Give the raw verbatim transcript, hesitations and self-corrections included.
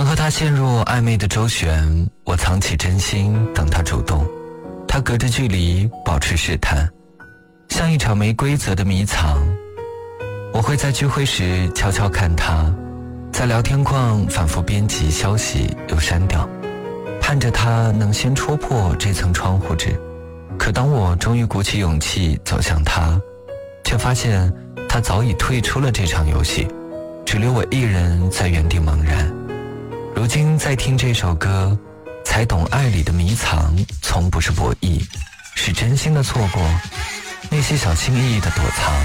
正和他陷入暧昧的周旋，我藏起真心等他主动，他隔着距离保持试探，像一场没规则的迷藏。我会在聚会时悄悄看他，在聊天框反复编辑消息又删掉，盼着他能先戳破这层窗户纸。可当我终于鼓起勇气走向他，却发现他早已退出了这场游戏，只留我一人在原地茫然。如今再听这首歌，才懂爱里的迷藏从不是博弈，是真心的错过，那些小心翼翼的躲藏